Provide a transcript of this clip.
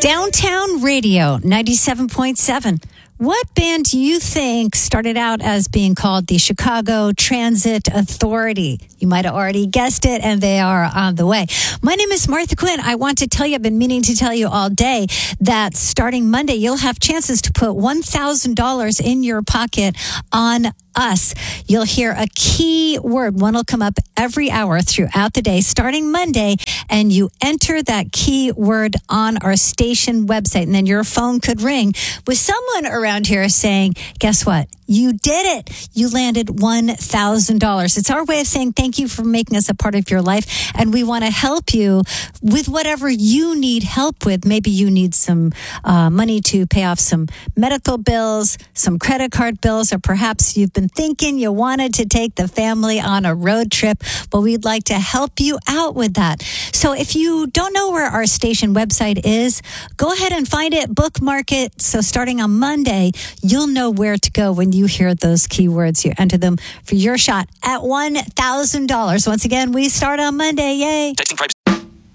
Downtown Radio 97.7. What band do you think started out as being called the Chicago Transit Authority? You might have already guessed it, and they are on the way. My name is Martha Quinn. I want to tell you, I've been meaning to tell you all day that starting Monday, you'll have chances to put $1,000 in your pocket on us. You'll hear a key word. One will come up every hour throughout the day, starting Monday, and you enter that key word on our station website, and then your phone could ring with someone around here saying, guess what? You did it. You landed $1,000. It's our way of saying thank you for making us a part of your life, and we want to help you with whatever you need help with. Maybe you need some money to pay off some medical bills, some credit card bills, or perhaps you've been thinking you wanted to take the family on a road trip. Well, we'd like to help you out with that. So if you don't know where our station website is, go ahead and find it, bookmark it. So starting on Monday, you'll know where to go when you hear those keywords. You enter them for your shot at $1,000. Once again, we start on Monday. Yay. Texting privacy.